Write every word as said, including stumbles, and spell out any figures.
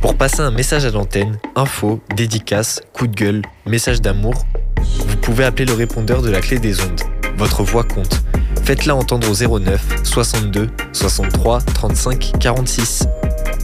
Pour passer un message à l'antenne, info, dédicace, coup de gueule, message d'amour, vous pouvez appeler le répondeur de la clé des ondes. Votre voix compte. Faites-la entendre au zéro neuf soixante-deux soixante-trois trente-cinq quarante-six.